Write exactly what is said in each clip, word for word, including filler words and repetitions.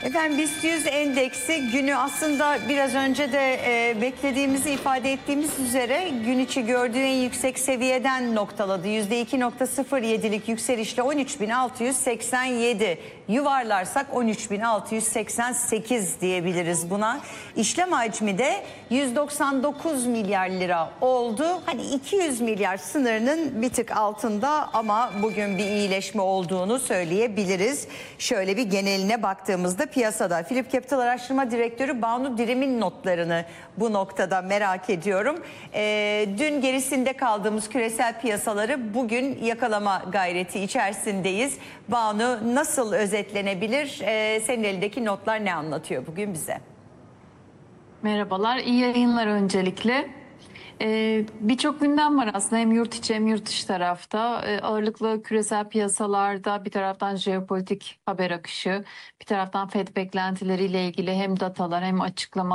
Efendim BIST yüz endeksi günü aslında biraz önce de e, beklediğimizi ifade ettiğimiz üzere gün içi gördüğü en yüksek seviyeden noktaladı. yüzde iki virgül sıfır yedilik yükselişle on üç bin altı yüz seksen yedi, yuvarlarsak on üç bin altı yüz seksen sekiz diyebiliriz buna. İşlem hacmi de yüz doksan dokuz milyar lira oldu. Hani iki yüz milyar sınırının bir tık altında ama bugün bir iyileşme olduğunu söyleyebiliriz. Şöyle bir geneline baktığımızda piyasada Philip Capital Araştırma Direktörü Banu Dirim'in notlarını bu noktada merak ediyorum. Ee, dün gerisinde kaldığımız küresel piyasaları bugün yakalama gayreti içerisindeyiz. Banu, nasıl özetlenebilir? Ee, senin elindeki notlar ne anlatıyor bugün bize? Merhabalar, iyi yayınlar öncelikle. Ee, Birçok gündem var aslında hem yurt içi hem yurt dışı tarafta. Ee, ağırlıklı küresel piyasalarda bir taraftan jeopolitik haber akışı, bir taraftan Fed beklentileriyle ilgili hem datalar hem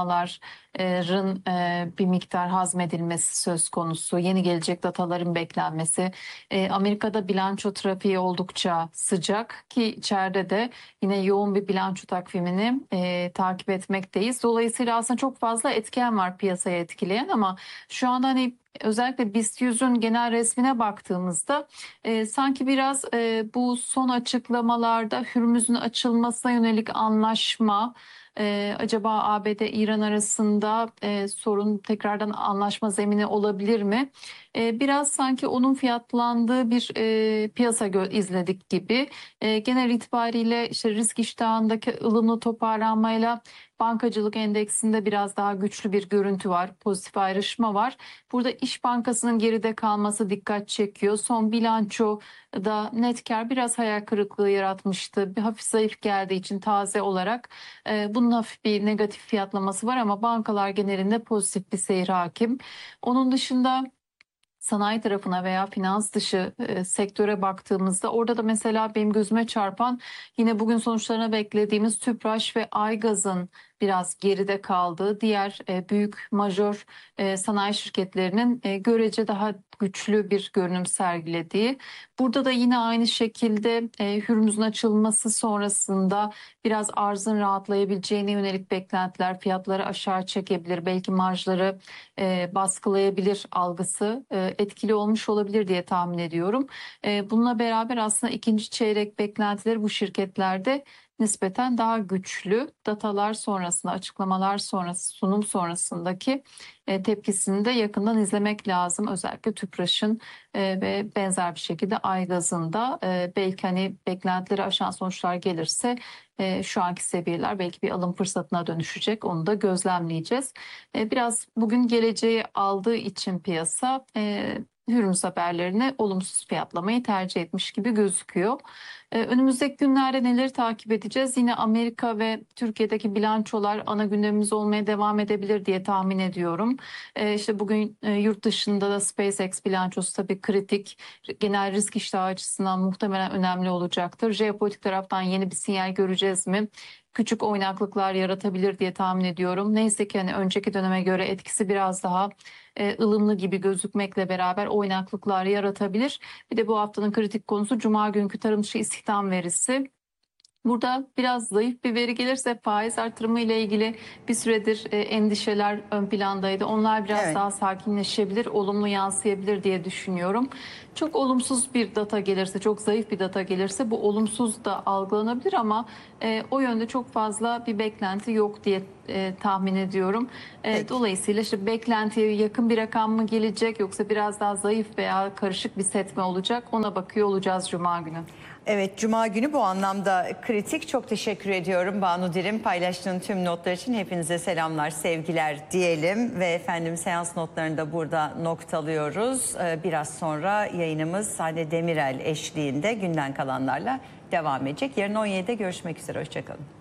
açıklamaların e, bir miktar hazmedilmesi söz konusu. Yeni gelecek dataların beklenmesi. Ee, Amerika'da bilanço trafiği oldukça sıcak ki içeride de yine yoğun bir bilanço takvimini e, takip etmekteyiz. Dolayısıyla aslında çok fazla etken var piyasaya etkileyen ama şu anda hani özellikle BIST yüzün genel resmine baktığımızda e, sanki biraz e, bu son açıklamalarda Hürmüz'ün açılmasına yönelik anlaşma, e, acaba A B D-İran arasında e, sorun tekrardan anlaşma zemini olabilir mi? E, biraz sanki onun fiyatlandığı bir e, piyasa izledik gibi. E, genel itibariyle işte risk iştahındaki ılımlı toparlanmayla bankacılık endeksinde biraz daha güçlü bir görüntü var. Pozitif ayrışma var. Burada İş Bankası'nın geride kalması dikkat çekiyor. Son bilanço da net kar biraz hayal kırıklığı yaratmıştı. Bir hafif zayıf geldiği için taze olarak e, bunun hafif bir negatif fiyatlaması var ama bankalar genelinde pozitif bir seyir hakim. Onun dışında sanayi tarafına veya finans dışı e, sektöre baktığımızda orada da mesela benim gözüme çarpan yine bugün sonuçlarına beklediğimiz Tüpraş ve Aygaz'ın biraz geride kaldığı, diğer e, büyük majör e, sanayi şirketlerinin e, görece daha güçlü bir görünüm sergilediği. Burada da yine aynı şekilde e, Hürmüz'ün açılması sonrasında biraz arzın rahatlayabileceğine yönelik beklentiler fiyatları aşağı çekebilir. Belki marjları e, baskılayabilir algısı e, etkili olmuş olabilir diye tahmin ediyorum. E, bununla beraber aslında ikinci çeyrek beklentileri bu şirketlerde nispeten daha güçlü. Datalar sonrasında, açıklamalar sonrası, sunum sonrasındaki e, tepkisini de yakından izlemek lazım. Özellikle Tüpraş'ın e, ve benzer bir şekilde Aygaz'ın da e, belki hani beklentileri aşan sonuçlar gelirse e, şu anki seviyeler belki bir alım fırsatına dönüşecek. Onu da gözlemleyeceğiz. E, biraz bugün geleceği aldığı için piyasa e, Hürmüz haberlerini olumsuz fiyatlamayı tercih etmiş gibi gözüküyor. Ee, önümüzdeki günlerde neleri takip edeceğiz? Yine Amerika ve Türkiye'deki bilançolar ana gündemimiz olmaya devam edebilir diye tahmin ediyorum. Ee, işte bugün e, yurt dışında da SpaceX bilançosu tabii kritik. Genel risk iştahı açısından muhtemelen önemli olacaktır. Jeopolitik taraftan yeni bir sinyal göreceğiz mi? Küçük oynaklıklar yaratabilir diye tahmin ediyorum. Neyse ki hani önceki döneme göre etkisi biraz daha e, ılımlı gibi gözükmekle beraber oynaklıklar yaratabilir. Bir de bu haftanın kritik konusu Cuma günkü tarım dışı istihdam verisi. Burada biraz zayıf bir veri gelirse faiz artırımı ile ilgili bir süredir e, endişeler ön plandaydı. Onlar biraz Evet. daha sakinleşebilir, olumlu yansıyabilir diye düşünüyorum. Çok olumsuz bir data gelirse, çok zayıf bir data gelirse bu olumsuz da algılanabilir ama e, o yönde çok fazla bir beklenti yok diye e, tahmin ediyorum. E, dolayısıyla işte beklentiye yakın bir rakam mı gelecek yoksa biraz daha zayıf veya karışık bir set mi olacak ona bakıyor olacağız Cuma günü. Evet, Cuma günü bu anlamda kritik. Çok teşekkür ediyorum Banu Dirim. Paylaştığın tüm notlar için hepinize selamlar, sevgiler diyelim. Ve efendim seans notlarını da burada noktalıyoruz. Biraz sonra yayınımız Hande Demirel eşliğinde günden kalanlarla devam edecek. Yarın on yedide görüşmek üzere, hoşçakalın.